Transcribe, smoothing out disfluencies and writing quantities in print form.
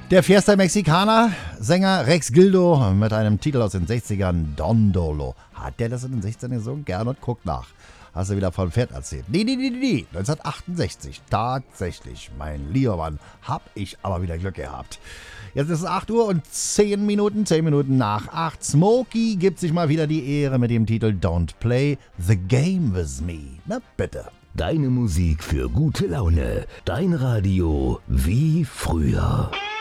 Der Fiesta Mexicana, Sänger Rex Gildo mit einem Titel aus den 60ern, Don Dolo. Hat der das in den 60ern gesungen? Gerne und guck nach. Hast du wieder von Pferd erzählt? Nee. 1968. Tatsächlich, mein lieber Mann, hab ich aber wieder Glück gehabt. Jetzt ist es 8 Uhr und 10 Minuten nach 8. Smokey gibt sich mal wieder die Ehre mit dem Titel Don't Play the Game with Me. Na bitte. Deine Musik für gute Laune. Dein Radio wie früher.